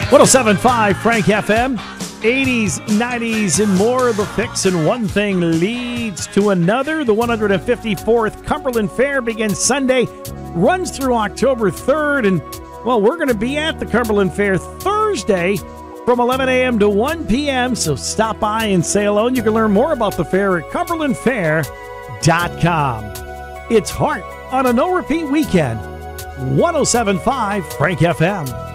107.5 Frank FM, 80s, 90s, and more. The Fix, and one thing leads to another. The 154th Cumberland Fair begins Sunday, runs through October 3rd, and, well, we're going to be at the Cumberland Fair Thursday from 11 a.m. to 1 p.m., so stop by and say hello, and you can learn more about the fair at cumberlandfair.com. It's Heart on a no-repeat weekend. 107.5 Frank FM.